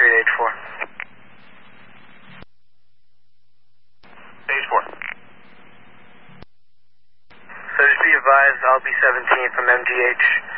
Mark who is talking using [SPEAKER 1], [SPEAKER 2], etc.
[SPEAKER 1] Stage 4.
[SPEAKER 2] Stage 4.
[SPEAKER 1] So just be advised, I'll be 17 from MGH.